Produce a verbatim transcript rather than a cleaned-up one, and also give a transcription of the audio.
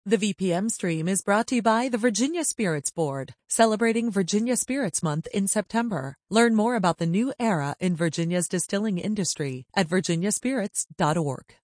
The V P M stream is brought to you by the Virginia Spirits Board, celebrating Virginia Spirits Month in September. Learn more about the new era in Virginia's distilling industry at virginia spirits dot org.